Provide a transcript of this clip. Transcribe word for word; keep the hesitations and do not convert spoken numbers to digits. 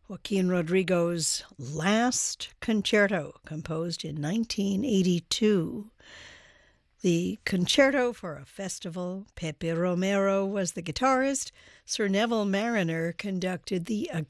Joaquin Rodrigo's Last Concerto, composed in nineteen eighty-two. The Concerto for a Festival. Pepe Romero was the guitarist. Sir Neville Marriner conducted the